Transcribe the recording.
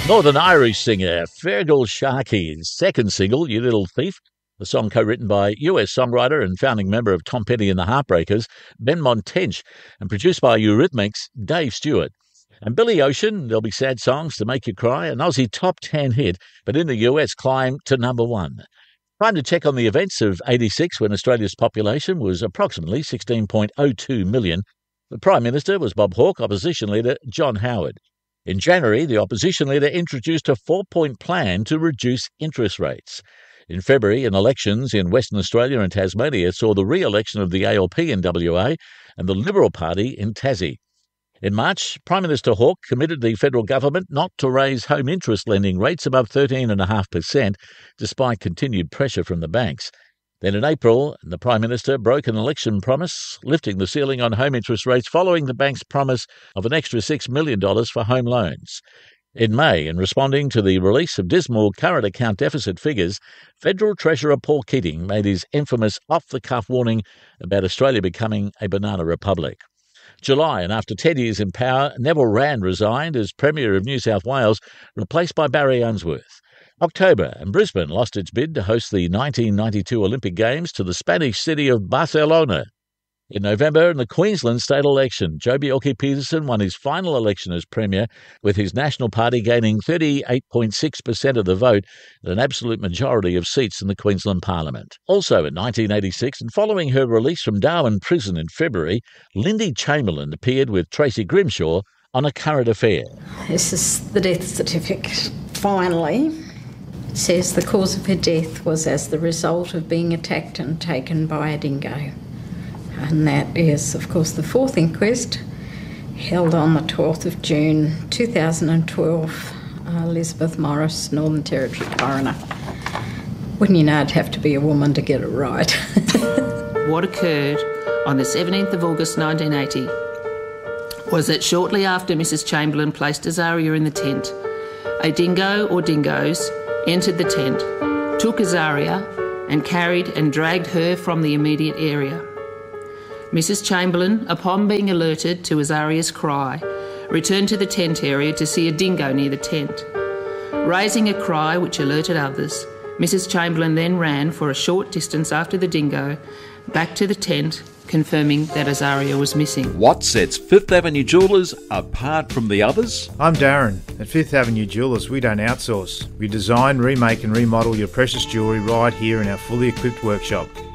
Northern Irish singer Fergal Sharkey's second single, You Little Thief, the song co-written by US songwriter and founding member of Tom Petty and the Heartbreakers, Benmont Tench, and produced by Eurythmics' Dave Stewart. And Billy Ocean, There'll Be Sad Songs to Make You Cry, an Aussie top 10 hit, but in the US climbed to number 1. Time to check on the events of '86 when Australia's population was approximately 16.02 million. The Prime Minister was Bob Hawke, Opposition Leader John Howard. In January, the Opposition Leader introduced a 4-point plan to reduce interest rates. In February, elections in Western Australia and Tasmania saw the re-election of the ALP in WA and the Liberal Party in Tassie. In March, Prime Minister Hawke committed the federal government not to raise home interest lending rates above 13.5%, despite continued pressure from the banks. Then in April, the Prime Minister broke an election promise, lifting the ceiling on home interest rates following the bank's promise of an extra $6 million for home loans. In May, in responding to the release of dismal current account deficit figures, Federal Treasurer Paul Keating made his infamous off-the-cuff warning about Australia becoming a banana republic. July, and after 10 years in power, Neville Rand resigned as Premier of New South Wales, replaced by Barry Unsworth. October, and Brisbane lost its bid to host the 1992 Olympic Games to the Spanish city of Barcelona. In November, in the Queensland state election, Joh Bjelke-Petersen won his final election as Premier, with his National Party gaining 38.6% of the vote and an absolute majority of seats in the Queensland Parliament. Also in 1986, and following her release from Darwin Prison in February, Lindy Chamberlain appeared with Tracy Grimshaw on A Current Affair. This is the death certificate. Finally, it says the cause of her death was as the result of being attacked and taken by a dingo. And that is, of course, the fourth inquest held on the 12th of June 2012. Elizabeth Morris, Northern Territory coroner. Wouldn't you know it'd have to be a woman to get it right? What occurred on the 17th of August 1980 was that shortly after Mrs. Chamberlain placed Azaria in the tent, a dingo or dingoes entered the tent, took Azaria and carried and dragged her from the immediate area. Mrs. Chamberlain, upon being alerted to Azaria's cry, returned to the tent area to see a dingo near the tent. Raising a cry which alerted others, Mrs. Chamberlain then ran for a short distance after the dingo back to the tent, confirming that Azaria was missing. What sets Fifth Avenue Jewellers apart from the others? I'm Darren. At Fifth Avenue Jewellers, we don't outsource. We design, remake and remodel your precious jewellery right here in our fully equipped workshop.